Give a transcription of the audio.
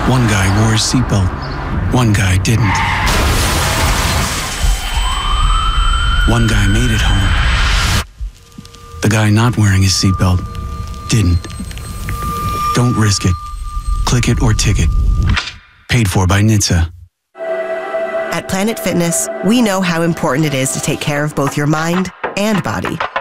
One guy wore his seatbelt. One guy didn't. One guy made it home. The guy not wearing his seatbelt didn't. Don't risk it. Click it or ticket. Paid for by NHTSA. At Planet Fitness, we know how important it is to take care of both your mind and body.